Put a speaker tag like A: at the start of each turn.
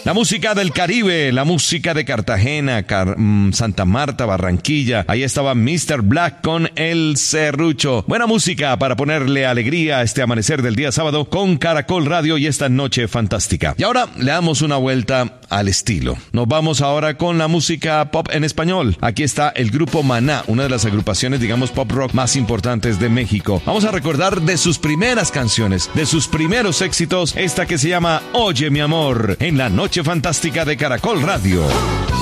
A: La música del Caribe, la música de Cartagena, Santa Marta, Barranquilla. Ahí estaba Mr. Black con El Serrucho. Buena música para ponerle alegría a este amanecer del día sábado con Caracol Radio y esta noche fantástica. Y ahora le damos una vuelta al estilo. Nos vamos ahora con la música pop en español. Aquí está el grupo Maná, una de las agrupaciones, digamos, pop rock más importantes de México. Vamos a recordar de sus primeras canciones, de sus primeros éxitos, esta que se llama Oye mi amor, en la noche fantástica de Caracol Radio.